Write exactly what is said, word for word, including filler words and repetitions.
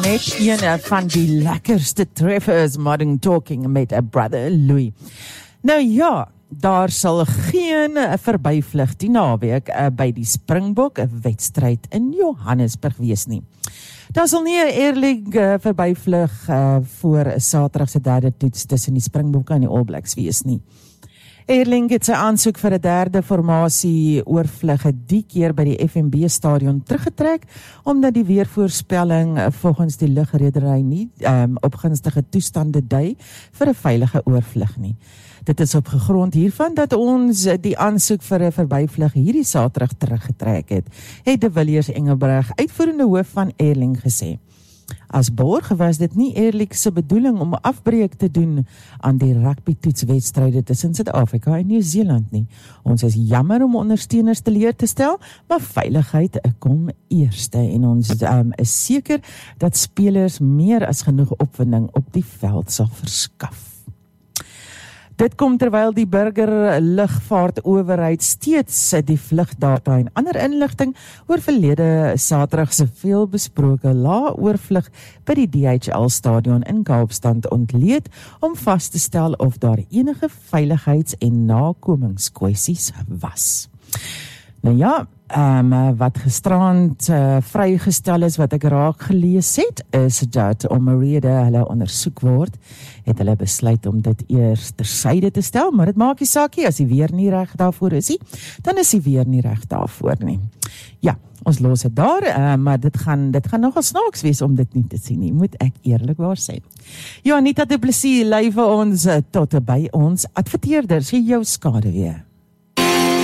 Net een van die lekkerste treffers Modern Talking met 'n brother Louis. Nou ja, daar sal geen verbyvlug die naweek uh, by die Springbok 'n wedstryd in Johannesburg wees nie. Daar sal nie 'n eerlik uh, verbyvlug uh, voor Saterdag se derde toets tussen die Springbokke en die All Blacks wees nie. Airlink het sy aansoek vir 'n derde formasie oorvlugge die keer by die F N B stadion teruggetrek, omdat die weervoorspelling volgens die lugredery nie um, op gunstige toestande dui vir 'n veilige oorvlug nie. Dit is op gegrond hiervan dat ons die aansoek vir 'n verbyvlug hierdie Saterdag teruggetrek het, het de Villiers Engelbreg, uitvoerende hoof van Airlink, gesê. As borg was dit nie eerlik se bedoeling om afbreek te doen aan die rugby-toetswedstryde tussen Suid-Afrika en Nieu-Seeland nie. Ons is jammer om ondersteuners teleur te stel, maar veiligheid kom eerste en ons um, is seker dat spelers meer as genoeg opwinding op die veld sal verskaf. Dit kom terwyl die burger lugvaartowerheid steeds die vlugdata en ander inligting oor verlede Saterdag se veelbesproke lae oorvlug by die D H L stadion in Kaapstad ontleed om vas te stel of daar enige veiligheids- en nakomingskwessies was. Nou ja, um, wat gisterand uh, vrygestel is, wat ek raak gelees het, is dat omrede hulle ondersoek word, het hulle besluit om dit eers tersyde te stel, maar dit maak nie saak nie, as die weer nie reg daarvoor is nie, dan is die weer nie reg daarvoor nie. Ja, ons los het daar, uh, maar dit gaan, dit gaan nogal snaaks wees om dit nie te sien nie, moet ek eerlikwaar sê. Ja, Anita Du Plessis lei vir ons uh, tot by ons adverteerders, jou skade weer.